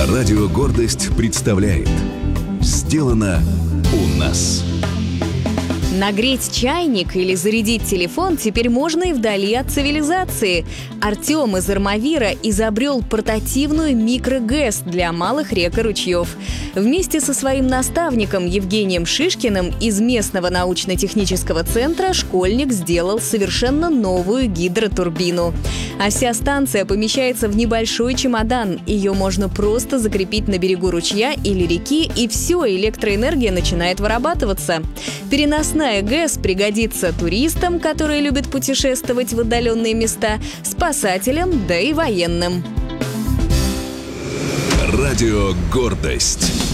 Радио «Гордость» представляет «Сделано у нас». Нагреть чайник или зарядить телефон теперь можно и вдали от цивилизации. Артем из Армавира изобрел портативную микро-ГЭС для малых рек и ручьев. Вместе со своим наставником Евгением Шишкиным из местного научно-технического центра школьник сделал совершенно новую гидротурбину. А вся станция помещается в небольшой чемодан. Ее можно просто закрепить на берегу ручья или реки, и все, электроэнергия начинает вырабатываться. Переносная ГЭС пригодится туристам, которые любят путешествовать в отдаленные места, спасателям, да и военным. Радио «Гордость».